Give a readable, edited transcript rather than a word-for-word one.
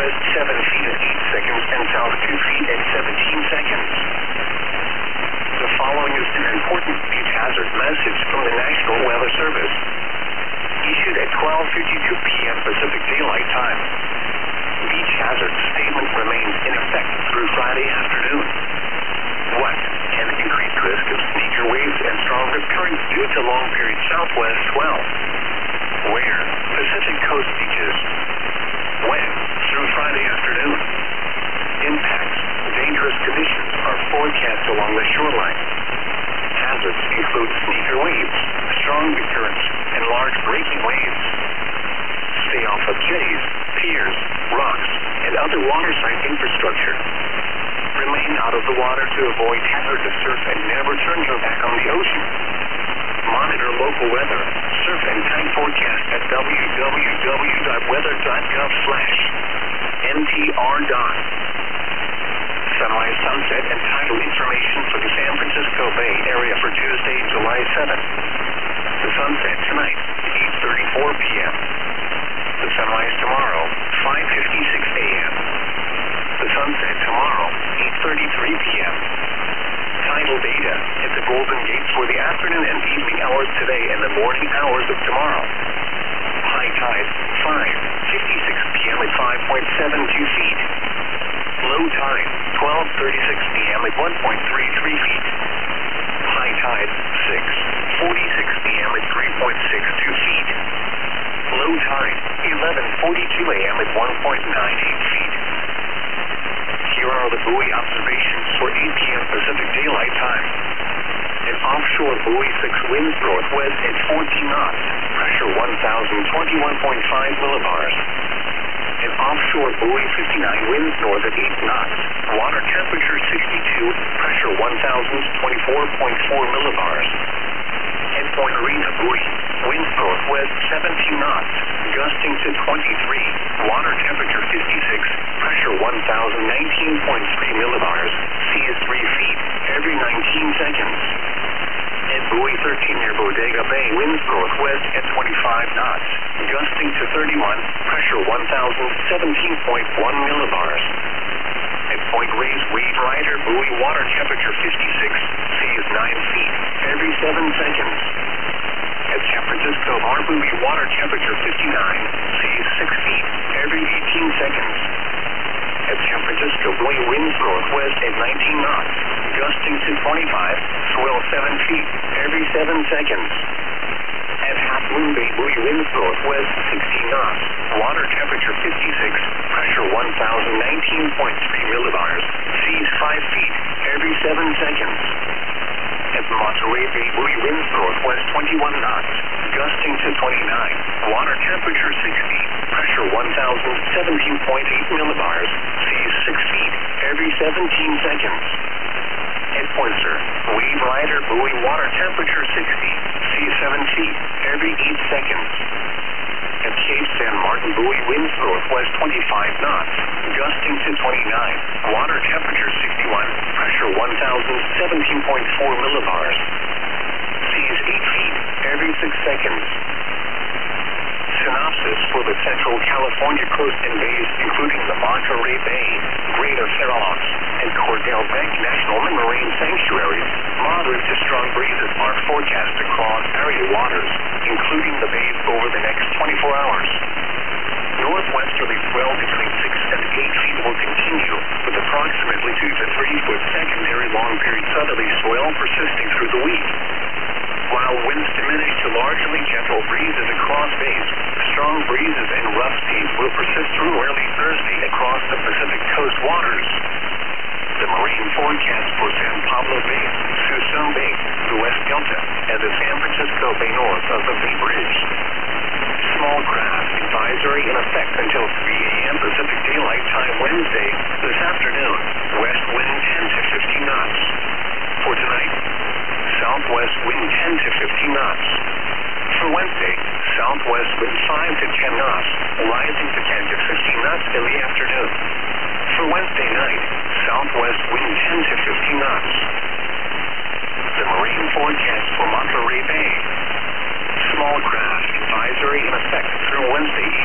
southwest 7 feet at 8 seconds and south 2 feet at 17 seconds. The following is an important beach hazard message from the National Weather Service. Issued at 12:52 p.m. Pacific Daylight Time. Beach hazard statement remains in effect through Friday afternoon. 1. An increased risk of sneaker waves and stronger currents due to long-period southwest swell. Where? Pacific Coast beaches. When? Through Friday afternoon. Impacts. Dangerous conditions are forecast along the shoreline. Hazards include sneaker waves, strong currents, and large breaking waves. Stay off of jetties, piers, rocks, and other waterside infrastructure. Remain out of the water to avoid hazardous surf and never turn your back on the ocean. Monitor local weather, surf and tide forecast at www.weather.gov/NTR. Sunrise, sunset, and tidal information for the San Francisco Bay Area for Tuesday, July 7th. The sunset tonight, 8:34 p.m. The sunrise tomorrow, 5:56 a.m. The sunset tomorrow, 8:33 p.m. Tidal data at the Golden Gate for the afternoon and evening hours today and the morning hours of tomorrow. High tide, 5:56 p.m. at 5.72 feet. Low tide, 12:36 p.m. at 1.33 feet. High tide, 6:46 p.m. at 3.62 feet. Low tide, 11:42 a.m. at 1.98 feet. Here are the buoy observations for 8 p.m. Pacific Daylight Time. An offshore buoy 6 winds northwest at 14 knots, pressure 1,021.5 millibars. An offshore buoy 59 winds north at 8 knots, water temperature 62, pressure 1,024.4 millibars. At Point Arena buoy, winds northwest 17 knots, gusting to 23, water temperature 56, pressure 1,019.3 millibars, sea is 3 feet every 19 seconds. At buoy 13 near Bodega Bay, winds northwest at 25 knots, gusting to 31, pressure 1,017.1 millibars. At Point Reyes Wave Rider buoy, water temperature 56, sea is 9 feet every 7 seconds. At San Francisco Bar buoy, water temperature 59, sea is 6 feet every 18 seconds. At San Francisco buoy, winds northwest at 19 knots, gusting to 25, swell 7 feet every 7 seconds. At Half Moon Bay buoy, winds northwest 16 knots, water temperature 56, pressure 1,019.3 millibars, seas 5 feet every 7 seconds. At Monterey Bay buoy, winds northwest 21 knots, gusting to 29, water temperature 60, pressure 1,017.8 millibars, seas 6 feet every 17 seconds. At Pointer, Wave Rider buoy, water temperature 60, sea 7 feet every 8 seconds. At Cape San Martin buoy, winds northwest 25 knots, gusting to 29, water temperature 61, pressure 1,017.4 millibars. Seas 8 feet every 6 seconds. Synopsis for the Central California coast and bays, including the Monterey Bay, Greater Farallons, and Cordell Bank National Marine Sanctuaries. Moderate to strong breezes are forecast across area waters, including the bays over the next 24 hours. Northwesterly swell between 6 and 8 feet will continue, with approximately 2 to 3 foot secondary long-period southerly swell persisting through the week. While winds diminish to largely gentle breezes across bays, strong breezes and rough seas will persist through early Thursday across the Pacific coast waters. The marine forecast for San Pablo Bay, Suisun Bay, the West Delta, and the San Francisco Bay north of the Bay Bridge. Small craft advisory in effect until 3 a.m. Pacific Daylight Time Wednesday this afternoon. West wind 10 to 15 knots. For tonight, southwest wind 10 to 15 knots. For Wednesday, southwest wind 5 to 10 knots, rising to 10 to 15 knots in the afternoon. For Wednesday night, southwest wind 10 to 15 knots. The marine forecast for Monterey Bay. Small craft advisory in effect through Wednesday